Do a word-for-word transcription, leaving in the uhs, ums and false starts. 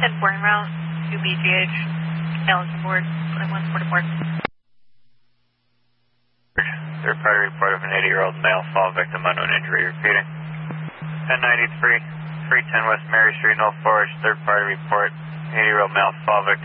ten four en route to B G H. Allen's board, twenty-one forty-four. Third party report of an eighty-year-old male fall victim, unknown injury. Repeating. ten ninety-three, three ten West Mary Street, no forage. Third party report, eighty-year-old male fall victim.